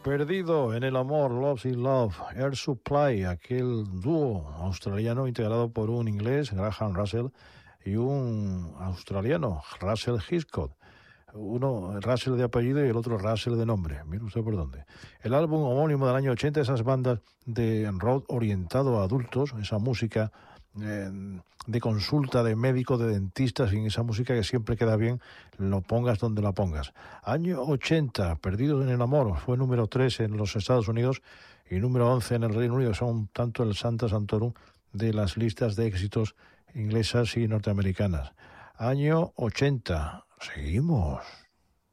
Perdido en el amor, Lost in Love, Air Supply, aquel dúo australiano integrado por un inglés, Graham Russell, y un australiano, Russell Hiscott. Uno Russell de apellido y el otro Russell de nombre. Mire usted por dónde. El álbum homónimo del año 80, esas bandas de rock orientado a adultos, esa música de consulta de médicos, de dentistas, y esa música que siempre queda bien, lo pongas donde la pongas. Año 80, Perdidos en el amor, fue número 3 en los Estados Unidos y número 11 en el Reino Unido. Son tanto el Santa Santorum de las listas de éxitos inglesas y norteamericanas. Año 80, seguimos.